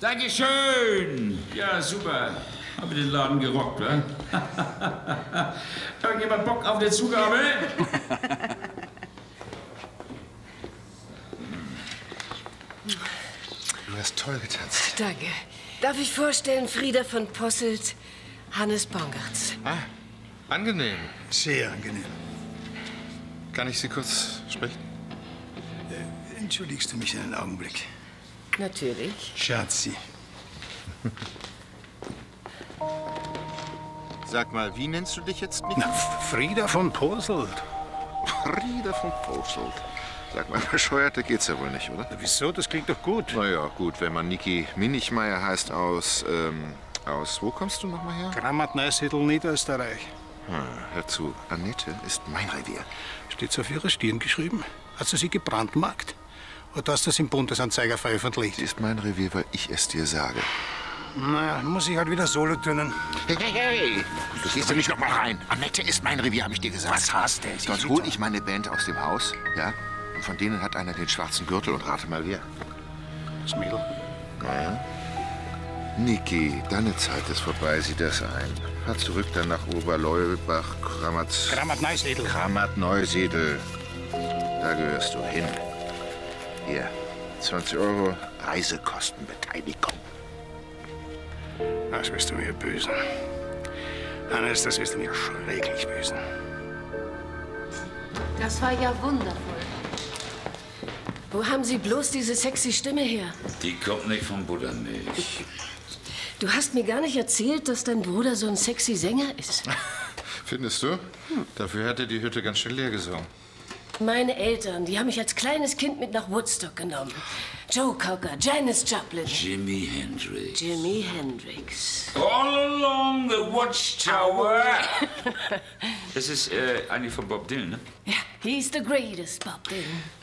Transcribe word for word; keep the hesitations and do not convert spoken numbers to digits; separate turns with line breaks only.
Dankeschön. Ja, super. Habe den Laden gerockt, wa? Irgendjemand Bock auf eine Zugabe?
Du hast toll getanzt.
Danke. Darf ich vorstellen, Frieda von Posselt, Hannes Bongartz.
Ah, angenehm.
Sehr angenehm.
Kann ich Sie kurz sprechen?
Äh, entschuldigst du mich einen Augenblick?
Natürlich.
Schatzi.
Sag mal, wie nennst du dich jetzt, Niki?
Na, Frieda von Posselt.
Frieda von Posselt. Sag mal, bescheuerter geht's ja wohl nicht, oder?
Na, wieso? Das klingt doch gut.
Na ja, gut, wenn man Niki Minichmeier heißt aus, ähm, aus, wo kommst du nochmal her?
Grammat-Neusiedl, Niederösterreich.
Hm, hör zu, Annette ist mein Revier.
Steht's auf ihrer Stirn geschrieben? Hat sie sie gebrandmarkt? Oder hast du das im Bundesanzeiger veröffentlicht?
Sie ist mein Revier, weil ich es dir sage.
Na, muss ich halt wieder Solo tönen.
Hey, hey, hey! Du gehst ja nicht noch mal rein. Annette ist mein Revier, hab ich dir gesagt.
Was hast du?
Sonst hol ich meine Band aus dem Haus, ja? Und von denen hat einer den schwarzen Gürtel und rate mal wer.
Das Mädel.
Naja. Niki, deine Zeit ist vorbei, sieh das ein. Fahr zurück dann nach Oberleubach, Grammat...
Grammat-Neusiedl.
Grammat-Neusiedl. Da gehörst du hin. Hier, zwanzig Euro Reisekostenbeteiligung.
Das wirst du mir büßen. Hannes, das wirst du mir schrecklich büßen.
Das war ja wundervoll.
Wo haben Sie bloß diese sexy Stimme her?
Die kommt nicht vom Buttermilch.
Du hast mir gar nicht erzählt, dass dein Bruder so ein sexy Sänger ist.
Findest du? Hm. Dafür hätte die Hütte ganz schön leer gesungen.
Meine Eltern, die haben mich als kleines Kind mit nach Woodstock genommen. Joe Cocker, Janis Joplin.
Jimi Hendrix.
Jimi Hendrix.
All along the Watchtower. Das ist äh, eigentlich von Bob Dylan, ne?
Ja, he's the greatest, Bob Dylan.